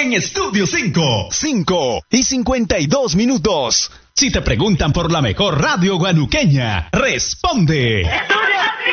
en Estudio 5. 5:52. Si te preguntan por la mejor radio guanuqueña, responde.